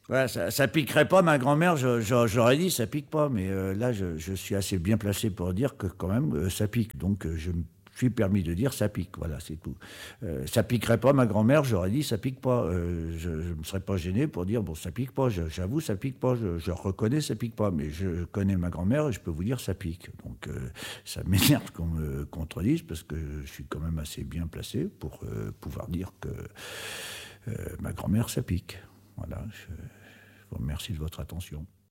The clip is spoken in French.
Ouais, ça piquerait pas ma grand-mère, j'aurais dit ça pique pas, mais là je suis assez bien placé pour dire que quand même ça pique, donc je me suis permis de dire ça pique, voilà, c'est tout. Ça piquerait pas ma grand-mère, j'aurais dit ça pique pas. Je me serais pas gêné pour dire bon ça pique pas, j'avoue ça pique pas, je reconnais ça pique pas, mais je connais ma grand-mère et je peux vous dire ça pique. Donc ça m'énerve qu'on me contredise parce que je suis quand même assez bien placé pour pouvoir dire que ma grand-mère ça pique. Voilà, je vous remercie de votre attention.